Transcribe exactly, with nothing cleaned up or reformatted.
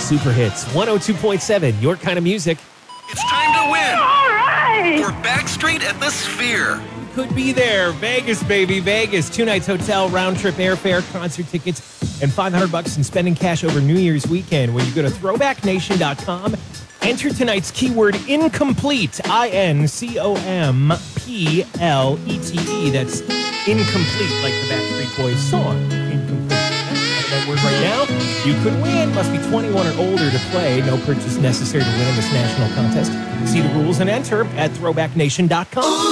Super Hits, one oh two point seven, your kind of music. It's time to win! All right! For Backstreet at the Sphere. Could be there. Vegas, baby, Vegas. Two nights hotel, round-trip airfare, concert tickets, and five hundred bucks in spending cash over New Year's weekend when you go to throwback nation dot com. Enter tonight's keyword incomplete, I N C O M P L E T E. That's incomplete, like the Backstreet Boys song. Incomplete. That's that word right now. You could win. Must be twenty-one or older to play. No purchase necessary to win in this national contest. See the rules and enter at throwback nation dot com.